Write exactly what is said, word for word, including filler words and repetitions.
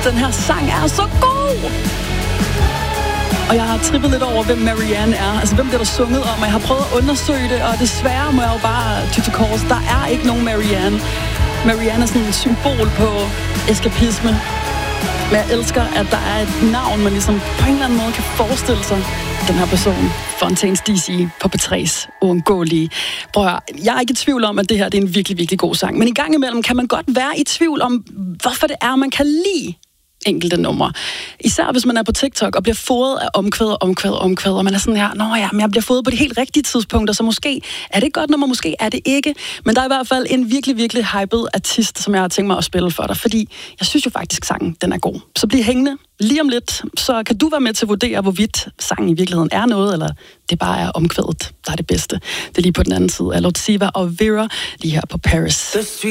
Den her sang er så god! Og jeg har trippet lidt over, hvem Marianne er. Altså, hvem det er, der sunget om. Og jeg har prøvet at undersøge det, og desværre må jeg jo bare ty til kors. Der er ikke nogen Marianne. Marianne er sådan et symbol på eskapisme. Men jeg elsker, at der er et navn, man ligesom på en eller anden måde kan forestille sig. Den her person, Fontaines D C på P tre's Uundgåelige. Prøv at høre, jeg er ikke i tvivl om, at det her det er en virkelig, virkelig god sang. Men i gang imellem kan man godt være i tvivl om, hvorfor det er, man kan lide enkelte numre. Især hvis man er på TikTok og bliver fodret af omkvæd og omkvæd og omkvæd, og man er sådan her, nå ja, men jeg bliver fodret på de helt rigtige tidspunkter, så måske er det et godt nummer, måske er det ikke. Men der er i hvert fald en virkelig, virkelig hyped artist, som jeg har tænkt mig at spille for dig, fordi jeg synes jo faktisk, sangen den er god. Så bliv hængende lige om lidt, så kan du være med til at vurdere, hvorvidt sangen i virkeligheden er noget, eller det bare er omkvædet, der er det bedste. Det er lige på den anden side af Lord Siva og Vera, lige her på Paris.